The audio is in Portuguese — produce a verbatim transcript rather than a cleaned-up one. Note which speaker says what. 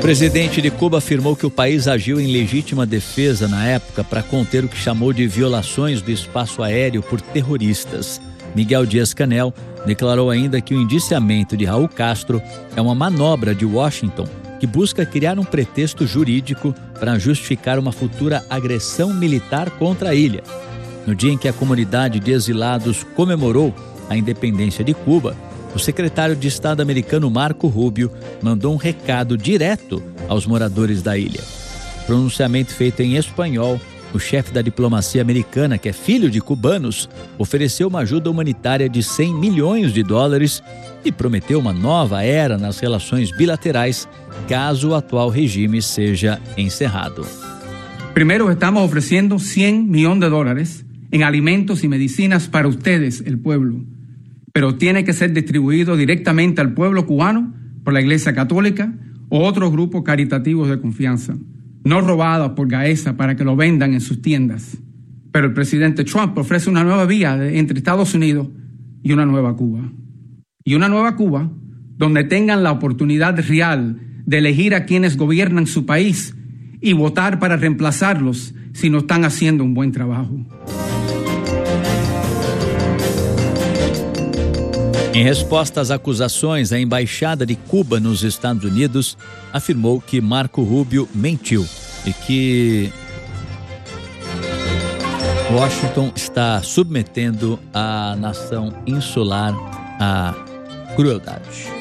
Speaker 1: presidente de Cuba afirmou que o país agiu em legítima defesa na época para conter o que chamou de violações do espaço aéreo por terroristas. Miguel Dias-Canel declarou ainda que o indiciamento de Raul Castro é uma manobra de Washington que busca criar um pretexto jurídico para justificar uma futura agressão militar contra a ilha. No dia em que a comunidade de exilados comemorou a independência de Cuba, o secretário de Estado americano Marco Rubio mandou um recado direto aos moradores da ilha. Pronunciamento feito em espanhol, o chefe da diplomacia americana, que é filho de cubanos, ofereceu uma ajuda humanitária de cem milhões de dólares e prometeu uma nova era nas relações bilaterais, caso o atual regime seja encerrado.
Speaker 2: Primero, estamos ofreciendo cien millones de dólares en alimentos y medicinas para ustedes, el pueblo. Pero tiene que ser distribuido directamente al pueblo cubano por la Iglesia Católica o otros grupos caritativos de confianza, no robados por Gaesa para que lo vendan en sus tiendas. Pero el presidente Trump ofrece una nueva vía de, entre Estados Unidos y una nueva Cuba. Y una nueva Cuba donde tengan la oportunidad real de elegir a quienes gobiernan su país y votar para reemplazarlos si no están haciendo un buen trabajo.
Speaker 1: Em resposta às acusações, a Embaixada de Cuba nos Estados Unidos afirmou que Marco Rubio mentiu e que Washington está submetendo a nação insular à crueldade.